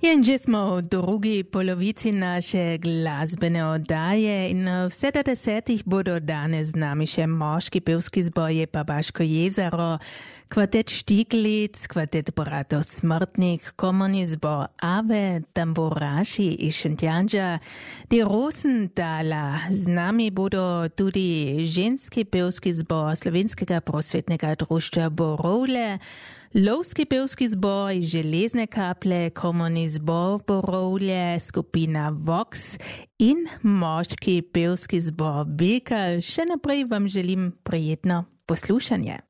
Jenže smo v drugi polovici naše glasbene oddaje in v 70-ih bodo danes z nami še moški pevski zbor Jepa Baško jezero, kvartet Štiglic, kvartet bratov Smrtnik, komorni zbor Ave, tamburaši iz Šentjanža, die Rosenthala. Z nami bodo tudi ženski pevski zbor Slovenskega prosvetnega društva Borovlje, lovski pevski zbor iz Železne Kaple, komorni zbor Borovlje, skupina Vox in moški pevski zbor Beka. Še naprej vam želim prijetno poslušanje.